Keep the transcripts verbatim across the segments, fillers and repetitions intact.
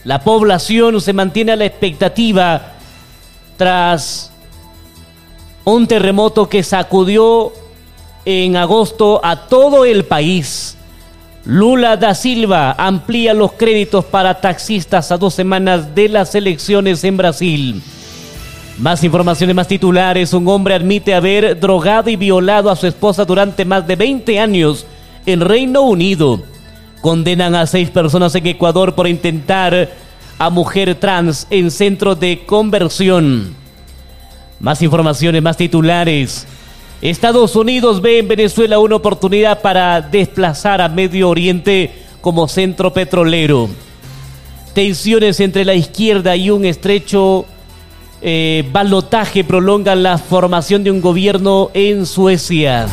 La población se mantiene a la expectativa tras un terremoto que sacudió en agosto a todo el país. Lula da Silva amplía los créditos para taxistas a dos semanas de las elecciones en Brasil. Más informaciones, más titulares. Un hombre admite haber drogado y violado a su esposa durante más de veinte años en Reino Unido. Condenan a seis personas en Ecuador por intentar a mujer trans en centro de conversión. Más informaciones, más titulares. Estados Unidos ve en Venezuela una oportunidad para desplazar a Medio Oriente como centro petrolero. Tensiones entre la izquierda y un estrecho eh, balotaje prolongan la formación de un gobierno en Suecia.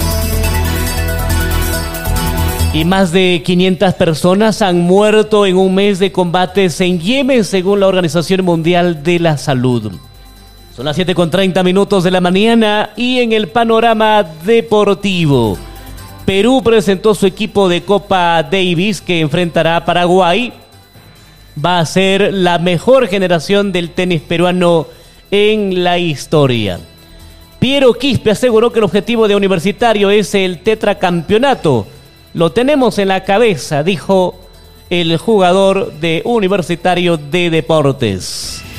Y más de quinientas personas han muerto en un mes de combates en Yemen, según la Organización Mundial de la Salud. Son las siete con treinta minutos de la mañana y en el panorama deportivo. Perú presentó su equipo de Copa Davis que enfrentará a Paraguay. Va a ser la mejor generación del tenis peruano en la historia. Piero Quispe aseguró que el objetivo de Universitario es el tetracampeonato. Lo tenemos en la cabeza, dijo el jugador de Universitario de Deportes.